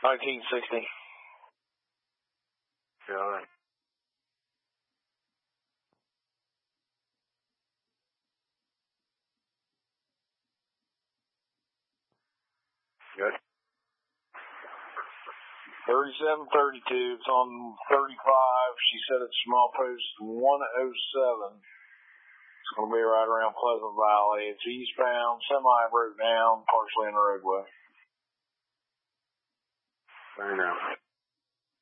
1960. Yeah, all right. Good. 3732. It's on 35. She said it's small post 107. It's going to be right around Pleasant Valley. It's eastbound, semi broke down, partially in the roadway. Fair enough.